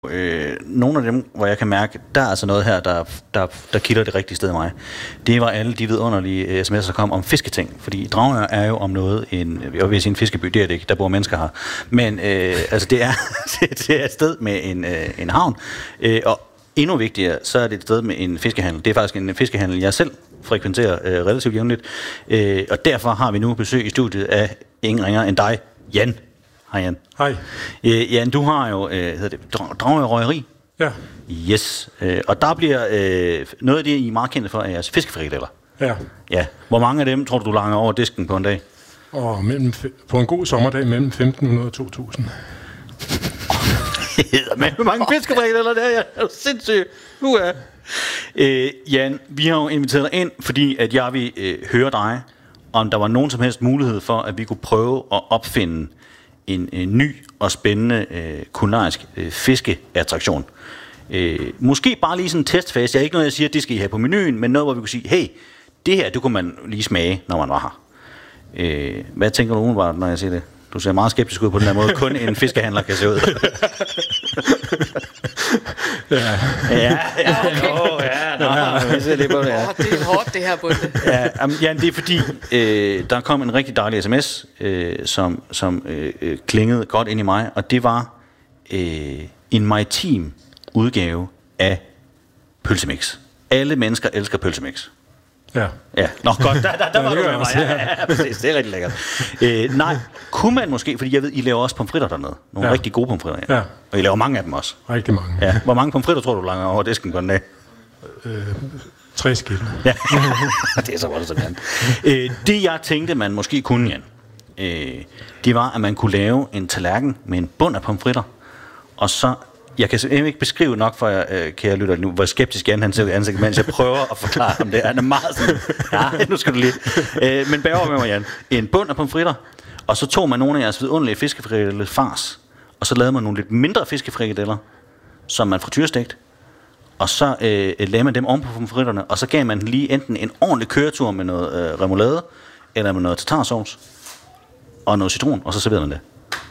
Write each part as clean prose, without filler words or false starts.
nogle af dem, hvor jeg kan mærke, der er altså noget her, der kilder det rigtige sted i mig. Det var alle de vidunderlige sms'er, der kom om fisketing. Fordi Dragør er jo om noget, jeg vil sige en fiskeby, det er det ikke, der bor mennesker her. Men altså det er et sted med en havn, og endnu vigtigere, så er det et sted med en fiskehandel. Det er faktisk en fiskehandel, jeg selv frekventerer relativt jævnligt. Og derfor har vi nu besøg i studiet af ingen ringer end dig, Jan. Hej Jan. Hej. Jan, du har jo Dragør Røgeri. Ja. Yes. Og der bliver noget af det, I er meget kendte for, er jeres fiskefrikadeller. Ja. Ja. Hvor mange af dem tror du langer over disken på en dag? Og på en god sommerdag mellem 1.500 og 2.000. Men hvor mange fiskefrikadeller der er? Jeg er sindssygt. Jan, vi har jo inviteret dig ind, fordi at jeg vil høre dig, om der var nogen som helst mulighed for, at vi kunne prøve at opfinde en ny og spændende kulinarisk fiskeattraktion. Måske bare lige sådan en testfase. Det er ikke noget, jeg siger, at det skal I have på menuen, men noget, hvor vi kunne sige, hey, det her, det kunne man lige smage, når man var her. Hvad tænker du umiddelbart, når jeg siger det? Du ser meget skeptisk ud på den her måde. Kun en fiskehandler kan se ud. Ja. Det er hårdt, det her bunde. Ja, det er fordi, der kom en rigtig dejlig sms, som klingede godt ind i mig, og det var en maritim udgave af pølsemix. Alle mennesker elsker pølsemix. Ja. Ja, nå godt, der var du med mig. Ja, præcis, det er rigtig lækkert. Nej, kunne man måske, fordi jeg ved, I laver også pomfritter dernede. Nogle rigtig gode pomfritter. Ja. Og I laver mange af dem også. Rigtig mange. Ja. Hvor mange pomfritter tror du langer over disken på en dag? 3 skilt. Ja, det er så godt sådan. Det jeg tænkte, man måske kunne, Jan, det var, at man kunne lave en tallerken med en bund af pomfritter, og så jeg kan ikke beskrive nok for jer, kære lytter, nu, hvor skeptisk Jan han ser ud i ansigtet, mens jeg prøver at forklare om det. Han er meget sådan, ja, nu skal du lige. Men bær over med mig, Jan. En bund af pomfritter, og så tog man nogle af jeres vidunderlige fiskefrikadeller fars, og så lavede man nogle lidt mindre fiskefrikadeller, som man frityrestegte, og så lagde man dem oven på pomfritterne, og så gav man lige enten en ordentlig køretur med noget remoulade, eller med noget tartarsauce, og noget citron, og så serverede man det.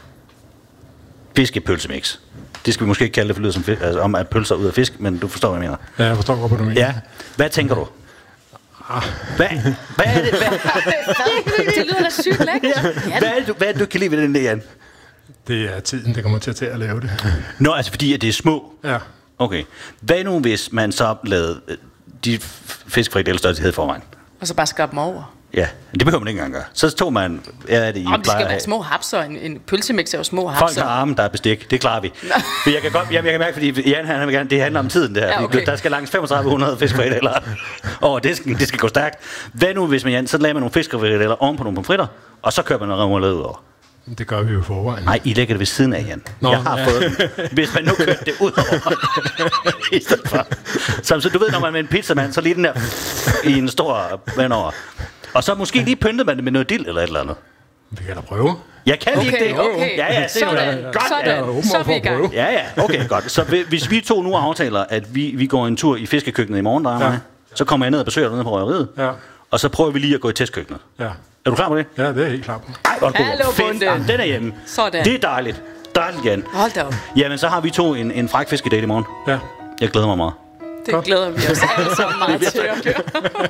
Fiskepølsemix. Det skal vi måske ikke kalde det for lyder som fisk, altså om at pølser ud af fisk, men du forstår, hvad jeg mener. Ja, jeg forstår godt, hvad du mener. Ja. Hvad tænker du? Hvad er det? Det lyder da sygt lækkert. Ja. Hvad er det, du kan lide ved den der, Jan? Det er tiden, det kommer til at tage at lave det. Nå, altså fordi at det er små? Ja. Okay. Hvad nu, hvis man så lavede de fiskefrikadeller, der havde forvejen? Og så bare skab dem over? Ja, det behøver man ikke engang gøre. Så tog man... Ja, det skal være små hapser. En pølsemix er jo små hapser. Folk har armen, der er bestik. Det klarer vi. For jeg kan mærke, fordi Jan, han vil gerne, det handler om tiden, det her. Ja, okay. Der skal langs 3500 fiskefrikadeller over disken. Det skal gå stærkt. Hvad nu, hvis man, Jan, så lader man nogle fiskefrikadeller oven på nogle pomfritter, og så kører man noget remoulade ud over? Det gør vi jo i forvejen. Nej, I lægger det ved siden af, Jan. Nå, jeg har fået den. Hvis man nu kørte det ud over. I stedet for. Så du ved, når man er med en pizzamand, så lige den der i en stor vand over. Og så måske lige pyntede man det med noget dild eller et eller andet. Vi kan da prøve. Jeg kan ikke det. Okay. Ja, sådan. Godt. Så er vi i gang. Ja, okay, godt. Så hvis vi to nu aftaler, at vi går en tur i fiskekøkkenet i morgen, der er mig, så kommer jeg ned og besøger dig nede på røgeriet, og så prøver vi lige at gå i testkøkkenet. Ja. Er du klar på det? Ja, det er helt klar på. Ej, godt. Hallo, bunde. Den er hjemme. Sådan. Det er dejligt. Dejligt, Jan. Hold da op. Jamen, så har vi to en fræk fiskedate i morgen. Ja. Jeg glæder mig meget. Det glæder vi os alle sammen meget til at høre.